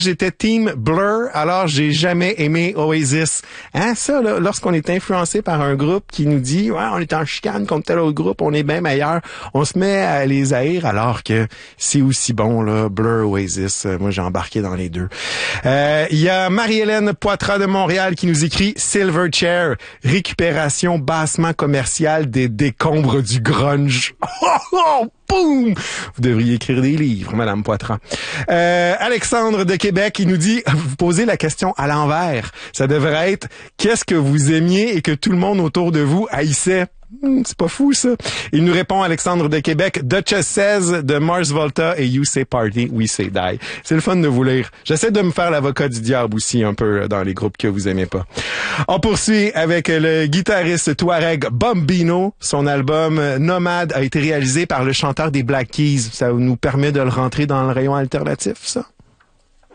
J'étais team Blur, alors j'ai jamais aimé Oasis. Hein, ça, là, lorsqu'on est influencé par un groupe qui nous dit, ouais, on est en chicane contre tel autre groupe, on est bien meilleur, on se met à les haïr alors que c'est aussi bon, là, Blur, Oasis. Moi, j'ai embarqué dans les deux. Il y a Marie-Hélène Poitras de Montréal qui nous écrit Silverchair, récupération bassement commerciale des décombres du grunge. Boum! Vous devriez écrire des livres, Madame Poitras. Alexandre de Québec, il nous dit, vous posez la question à l'envers. Ça devrait être, qu'est-ce que vous aimiez et que tout le monde autour de vous haïssait? C'est pas fou, ça. Il nous répond, Alexandre de Québec, Duchess Says de Mars Volta et You Say Party, We Say Die. C'est le fun de vous lire. J'essaie de me faire l'avocat du diable aussi un peu dans les groupes que vous aimez pas. On poursuit avec le guitariste Touareg Bombino. Son album Nomade a été réalisé par le chanteur des Black Keys. Ça nous permet de le rentrer dans le rayon alternatif, ça?